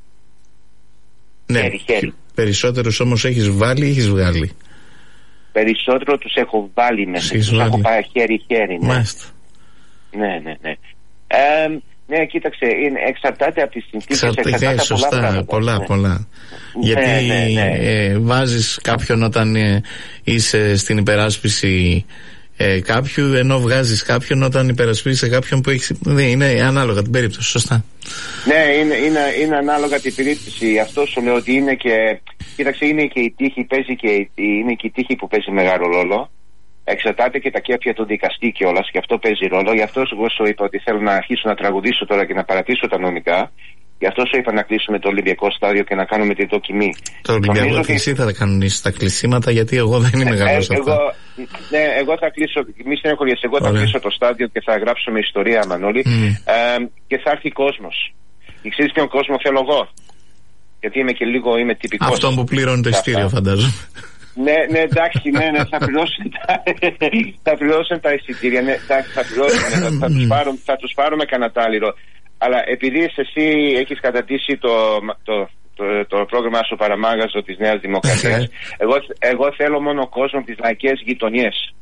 Ναι, χέρι. Περισσότερους όμως έχεις βάλει ή έχεις βγάλει? Περισσότερο τους έχω βάλει μέσα. Τους έχω πάει χέρι-χέρι. Ναι. Μάλιστα. Ναι. Ναι, κοίταξε, εξαρτάται από τις συνθήκες. Εξαρτάται σωστά, πολλά. Γιατί βάζεις κάποιον όταν είσαι στην υπεράσπιση κάποιου, ενώ βγάζεις κάποιον όταν υπερασπίζεσαι κάποιον που έχει. Είναι ανάλογα την περίπτωση, σωστά. Ναι, είναι ανάλογα την περίπτωση. Αυτό σου λέω ότι είναι και. Κοίταξε, είναι και η τύχη, είναι και η τύχη που παίζει μεγάλο ρόλο. Εξαρτάται και τα κέφια του δικαστή κιόλας, και αυτό παίζει ρόλο. Γι' αυτό εγώ σου είπα ότι θέλω να αρχίσω να τραγουδήσω τώρα και να παρατήσω τα νομικά. Γι' αυτό σου είπα να κλείσουμε το Ολυμπιακό στάδιο και να κάνουμε τη δοκιμή. Το Ολυμπιακό και εσύ θα κανονίσεις τα κλεισίματα, γιατί εγώ δεν είμαι μεγάλος αυτό. Ναι, εγώ θα κλείσω, μη στενοχωριέσαι, εγώ θα κλείσω το στάδιο και θα γράψουμε ιστορία, Μανώλη, και θα έρθει κόσμος. Και ξέρεις ποιον κόσμο θέλω εγώ? Γιατί είμαι τυπικός. Αυτό που πληρώνει το ειστήριο, φαντάζομαι. Ναι, εντάξει, ναι, θα πληρώσουν τα εισιτήρια, ναι, θα πληρώσουν, θα τους πάρουμε κανένα τάλιρο. Αλλά επειδή εσύ έχεις κατατήσει το πρόγραμμα σου παραμάγαζο της Νέας Δημοκρατίας, εγώ θέλω μόνο κόσμο από τις λαϊκές γειτονιές.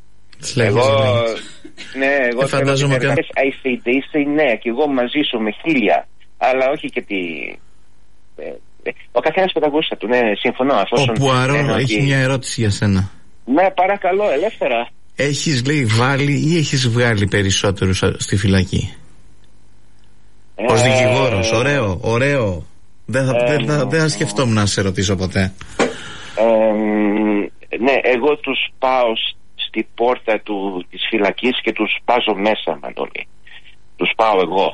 Εγώ φαντάζομαι θέλω ναι, και εγώ μαζί σου με 1000, αλλά όχι και τη... Ο καθένας πεταγούσα του, ναι, συμφωνώ. Ο Πουαρό έχει μια ερώτηση για σένα. Ναι, παρακαλώ, ελεύθερα. Έχεις, λέει, βάλει ή έχεις βγάλει περισσότερους στη φυλακή? Ως δικηγόρος, ωραίο. Δεν θα σκεφτόμουν να σε ρωτήσω ποτέ. Ναι, εγώ τους πάω στη πόρτα της φυλακής και τους πάζω μέσα, Μανώλη. Τους πάω εγώ.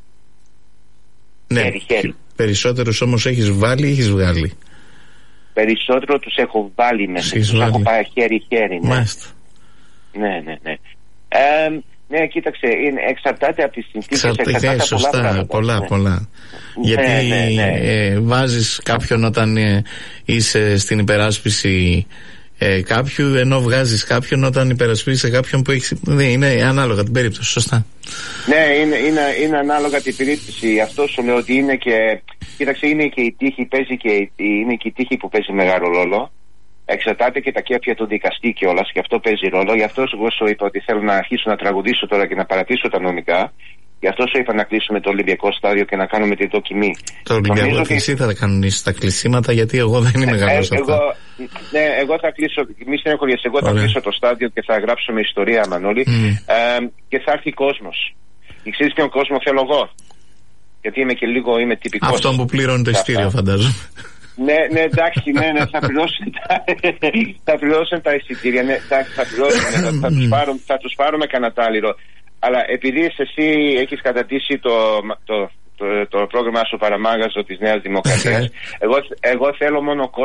Ναι, χέρι. Περισσότερους όμως έχεις βάλει ή έχεις βγάλει? Περισσότερο τους έχω βάλει μέσα. Τους έχω πάει χέρι-χέρι. Ναι. Μάλιστα. Ναι. Ναι, κοίταξε, εξαρτάται από τις συνθήκες. Εξαρτάται σωστά, πολλά. Γιατί βάζεις κάποιον όταν είσαι στην υπεράσπιση κάποιου, ενώ βγάζεις κάποιον όταν υπερασπίζεσαι κάποιον που έχει. Είναι ανάλογα την περίπτωση, σωστά. Ναι, είναι ανάλογα την περίπτωση. Αυτό σου λέω ότι είναι και. Κοίταξε, είναι και η τύχη, είναι και η τύχη που παίζει μεγάλο ρόλο. Εξαρτάται και τα κέφια του δικαστή κιόλας, και αυτό παίζει ρόλο. Γι' αυτό εγώ σου είπα ότι θέλω να αρχίσω να τραγουδήσω τώρα και να παρατήσω τα νομικά. Γι' αυτό σου είπα να κλείσουμε το Ολυμπιακό στάδιο και να κάνουμε τη δοκιμή. Το Ολυμπιακό και εσύ θα κανονίσεις τα κλεισίματα, γιατί εγώ δεν είμαι μεγάλος αυτό. Ναι, εγώ θα κλείσω, μη στενοχωριέσαι, εγώ θα κλείσω το στάδιο και θα γράψουμε ιστορία, Μανώλη, και θα έρθει κόσμος. Και ξέρεις ποιον κόσμο θέλω εγώ? Γιατί είμαι τυπικός. Αυτό που πληρώνει το ειστήριο, φαντάζομαι. Ναι, εντάξει, ναι, θα πληρώσουν τα εισιτήρια, ναι, θα πληρώσουν, θα τους πάρουμε κανένα τάλιρο. Αλλά επειδή εσύ έχεις κατατήσει το πρόγραμμα στο παραμάγαζο της Νέας Δημοκρατίας. Εγώ θέλω μόνο